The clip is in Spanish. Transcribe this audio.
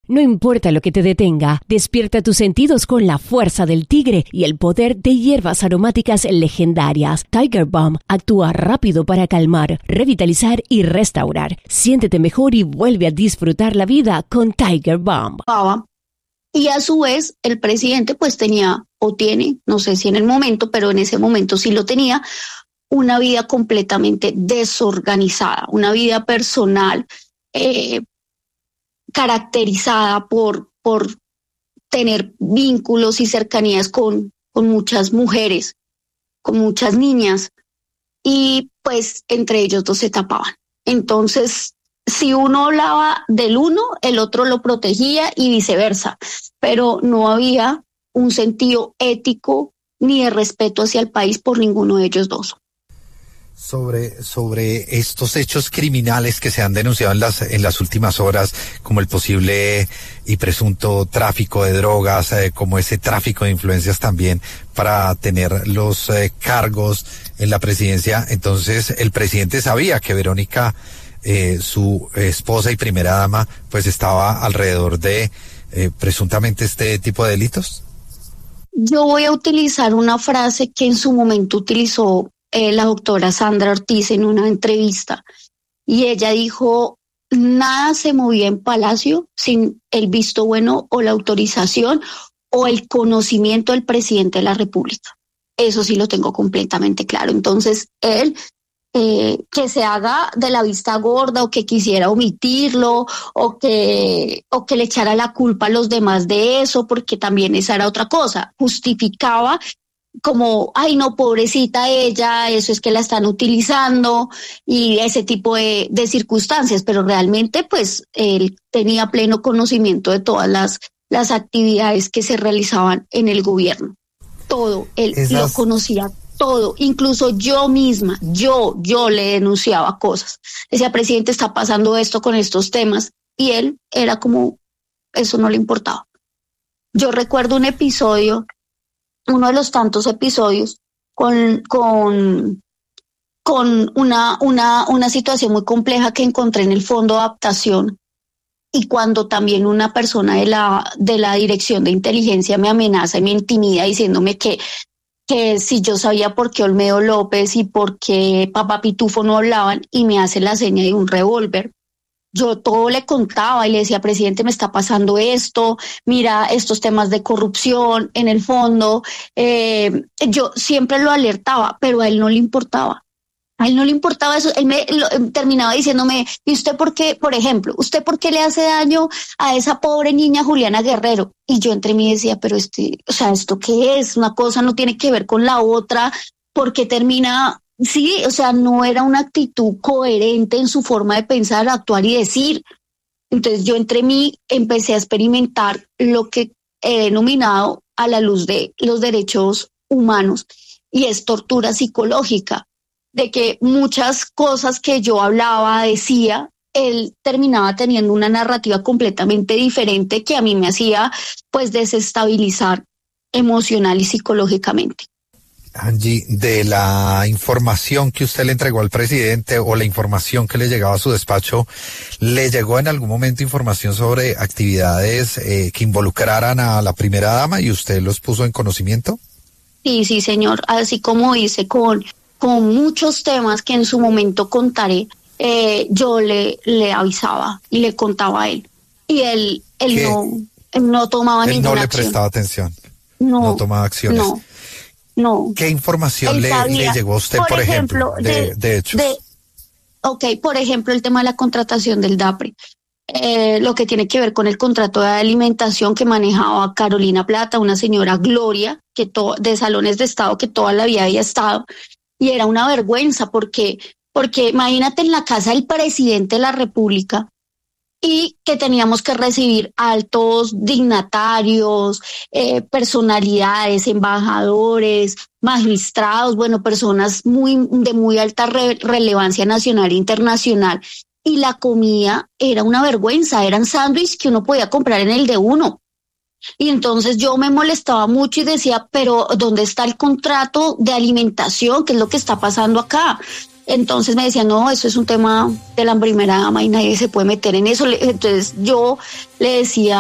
No importa lo que te detenga, despierta tus sentidos con la fuerza del tigre y el poder de hierbas aromáticas legendarias. Tiger Balm actúa rápido para calmar, revitalizar y restaurar. Siéntete mejor y vuelve a disfrutar la vida con Tiger Balm. Y a su vez, el presidente pues tenía, o tiene, no sé si en el momento, pero en ese momento sí lo tenía, una vida completamente desorganizada, una vida personal caracterizada por tener vínculos y cercanías con muchas mujeres, con muchas niñas, y pues entre ellos dos se tapaban. Entonces, si uno hablaba del uno, el otro lo protegía y viceversa, pero no había un sentido ético ni de respeto hacia el país por ninguno de ellos dos. Sobre estos hechos criminales que se han denunciado en las últimas horas, como el posible y presunto tráfico de drogas, como ese tráfico de influencias también para tener los cargos en la presidencia. Entonces, el presidente sabía que Verónica, su esposa y primera dama, pues estaba alrededor de presuntamente este tipo de delitos. Yo voy a utilizar una frase que en su momento utilizó la doctora Sandra Ortiz en una entrevista, y ella dijo: nada se movía en Palacio sin el visto bueno o la autorización o el conocimiento del presidente de la República. Eso sí lo tengo completamente claro. Entonces, él, que se haga de la vista gorda o que quisiera omitirlo o que le echara la culpa a los demás de eso, porque también esa era otra cosa, justificaba como, ay no, pobrecita ella, eso es que la están utilizando y ese tipo de circunstancias, pero realmente pues él tenía pleno conocimiento de todas las actividades que se realizaban en el gobierno. Todo, él lo conocía todo, incluso yo misma, yo le denunciaba cosas. Decía: presidente, está pasando esto con estos temas, y él era como, eso no le importaba. Yo recuerdo un episodio, uno de los tantos episodios, con una situación muy compleja que encontré en el fondo de adaptación, y cuando también una persona de la Dirección de Inteligencia me amenaza y me intimida diciéndome que si yo sabía por qué Olmedo López y por qué Papá Pitufo no hablaban, y me hace la seña de un revólver. Yo todo le contaba y le decía: presidente, me está pasando esto, mira estos temas de corrupción en el fondo. Yo siempre lo alertaba, pero a él no le importaba. A él no le importaba eso. Él terminaba diciéndome: ¿y usted por qué, por ejemplo, usted por qué le hace daño a esa pobre niña Juliana Guerrero? Y yo entre mí decía: pero ¿esto qué es? Una cosa no tiene que ver con la otra, porque termina... Sí, o sea, no era una actitud coherente en su forma de pensar, actuar y decir. Entonces yo entre mí empecé a experimentar lo que he denominado a la luz de los derechos humanos, y es tortura psicológica, de que muchas cosas que yo hablaba, decía, él terminaba teniendo una narrativa completamente diferente que a mí me hacía pues desestabilizar emocional y psicológicamente. Angie, de la información que usted le entregó al presidente o la información que le llegaba a su despacho, ¿le llegó en algún momento información sobre actividades que involucraran a la primera dama y usted los puso en conocimiento? Sí, señor, así como hice con muchos temas que en su momento contaré, yo le avisaba y le contaba a él, y él no tomaba ninguna acción. Él no le prestaba atención, no tomaba acciones. No. ¿Qué información le llegó a usted, por ejemplo, de hechos? Por ejemplo, el tema de la contratación del DAPRE, lo que tiene que ver con el contrato de alimentación que manejaba Carolina Plata, una señora Gloria, de Salones de Estado, que toda la vida había estado, y era una vergüenza porque imagínate, en la casa del presidente de la República, y que teníamos que recibir altos dignatarios, personalidades, embajadores, magistrados, personas de muy alta relevancia nacional e internacional, y la comida era una vergüenza, eran sándwiches que uno podía comprar en el de uno. Y entonces yo me molestaba mucho y decía: pero ¿dónde está el contrato de alimentación? ¿Qué es lo que está pasando acá? Entonces me decían: no, eso es un tema de la primera dama y nadie se puede meter en eso. Entonces yo le decía